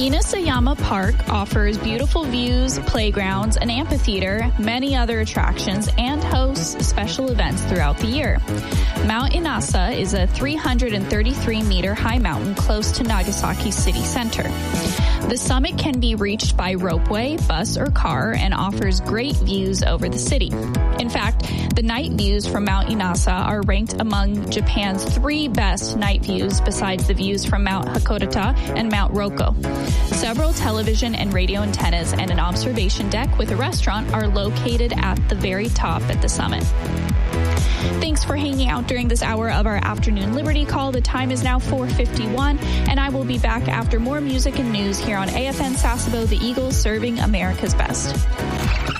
Inasayama Park offers beautiful views, playgrounds, an amphitheater, many other attractions, and hosts special events throughout the year. Mount Inasa is a 333-meter high mountain close to Nagasaki city center. The summit can be reached by ropeway, bus, or car and offers great views over the city. In fact, the night views from Mount Inasa are ranked among Japan's 3 best night views besides the views from Mount Hakodate and Mount Roko. Several television and radio antennas and an observation deck with a restaurant are located at the very top at the summit. Thanks for hanging out during this hour of our afternoon Liberty Call. The time is now 4:51, and I will be back after more music and news here on AFN Sasebo, the Eagles serving America's best.